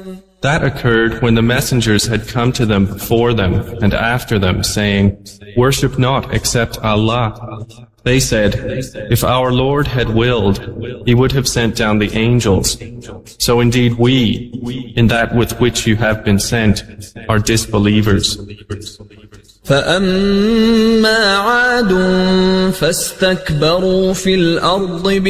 That occurred when the messengers had come to them before them and after them, saying, "Worship not except Allah." They said, "If our Lord had willed, He would have sent down the angels. So indeed we, in that with which you have been sent, are disbelievers." فَأَمَّا عَادٌ فَاسْتَكْبَرُوا فِي الْأَرْضِ